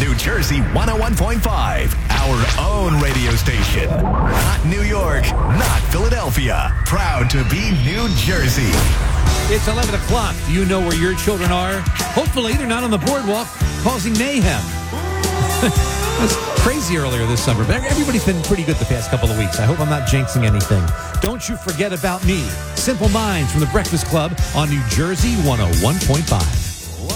New Jersey 101.5, our own radio station. Not New York, not Philadelphia. Proud to be New Jersey. It's 11 o'clock. Do you know where your children are? Hopefully they're not on the boardwalk causing mayhem. It was crazy earlier this summer, but everybody's been pretty good the past couple of weeks. I hope I'm not jinxing anything. Don't you forget about me. Simple Minds from the Breakfast Club on New Jersey 101.5.